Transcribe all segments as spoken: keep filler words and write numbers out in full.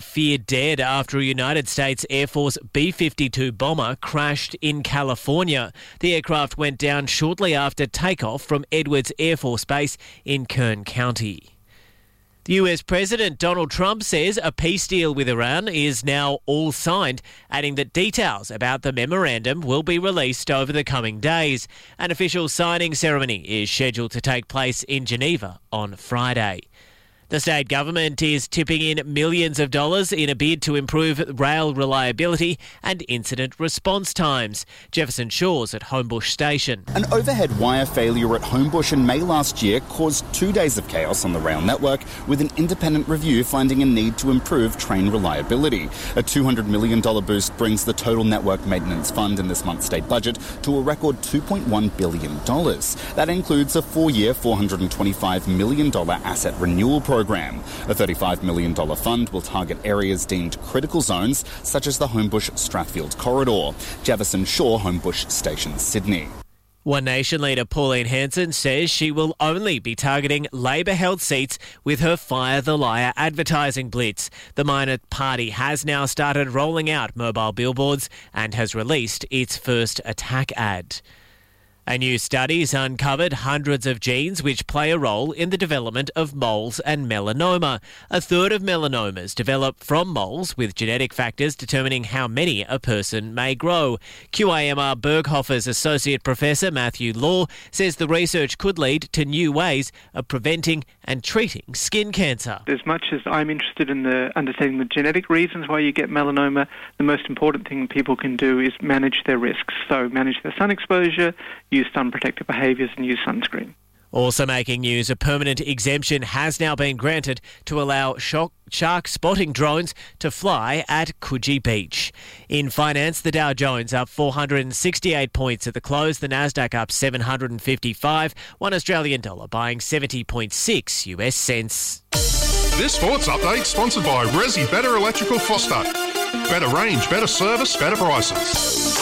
feared dead after a United States Air Force B fifty-two bomber crashed in California. The aircraft went down shortly after takeoff from Edwards Air Force Base in Kern County. The U S President Donald Trump says a peace deal with Iran is now all signed, adding that details about the memorandum will be released over the coming days. An official signing ceremony is scheduled to take place in Geneva on Friday. The state government is tipping in millions of dollars in a bid to improve rail reliability and incident response times. Jefferson Shaw's at Homebush Station. An overhead wire failure at Homebush in May last year caused two days of chaos on the rail network, with an independent review finding a need to improve train reliability. A two hundred million dollars boost brings the total network maintenance fund in this month's state budget to a record two point one billion dollars. That includes a four-year, four hundred twenty-five million dollars asset renewal program. Program. A thirty-five million dollars fund will target areas deemed critical zones, such as the Homebush-Strathfield corridor. Jefferson Shaw, Homebush Station, Sydney. One Nation leader Pauline Hanson says she will only be targeting Labor-held seats with her Fire the Liar advertising blitz. The minor party has now started rolling out mobile billboards and has released its first attack ad. A new study's uncovered hundreds of genes which play a role in the development of moles and melanoma. A third of melanomas develop from moles, with genetic factors determining how many a person may grow. Q A M R Berghofer's Associate Professor Matthew Law says the research could lead to new ways of preventing and treating skin cancer. As much as I'm interested in the understanding the genetic reasons why you get melanoma, the most important thing people can do is manage their risks. So manage their sun exposure, use sun protective behaviours and use sunscreen. Also making news, a permanent exemption has now been granted to allow shock, shark spotting drones to fly at Coogee Beach. In finance, the Dow Jones up four hundred sixty-eight points at the close, the Nasdaq up seven hundred fifty-five, one Australian dollar buying seventy point six U S cents. This sports update sponsored by Resi Better Electrical Foster. Better range, better service, better prices.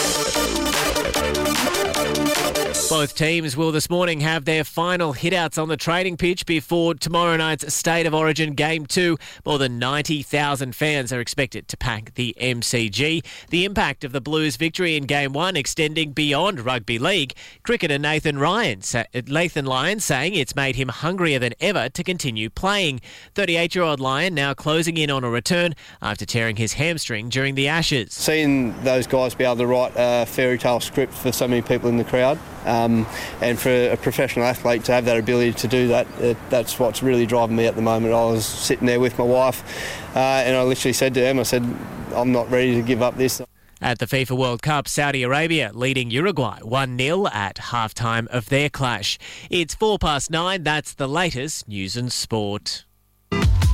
Both teams will this morning have their final hitouts on the training pitch before tomorrow night's State of Origin Game two. More than ninety thousand fans are expected to pack the M C G. The impact of the Blues' victory in Game one extending beyond rugby league. Cricketer Nathan Ryan, Nathan Lyon saying it's made him hungrier than ever to continue playing. thirty-eight-year-old Lyon now closing in on a return after tearing his hamstring during the Ashes. Seeing those guys be able to write a fairy tale script for so many people in the crowd, Um, and for a professional athlete to have that ability to do that, it, that's what's really driving me at the moment. I was sitting there with my wife uh, and I literally said to them, I said, I'm not ready to give up this. At the FIFA World Cup, Saudi Arabia leading Uruguay one nil at halftime of their clash. It's four past nine. That's the latest news and sport.